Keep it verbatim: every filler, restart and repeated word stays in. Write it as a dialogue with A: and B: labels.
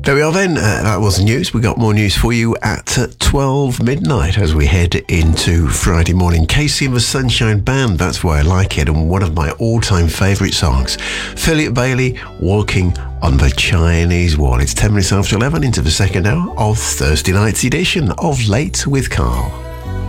A: There we are then. Uh, that was the news. We got more news for you at uh, twelve midnight as we head into Friday morning. Casey and the Sunshine Band, That's Why I Like It, and one of my all-time favourite songs, Philip Bailey, Walking on the Chinese Wall. It's ten minutes after eleven into the second hour of Thursday night's edition of Late with Carl.